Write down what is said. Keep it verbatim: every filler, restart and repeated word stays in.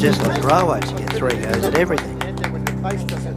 just like the railways, you get three goes at everything.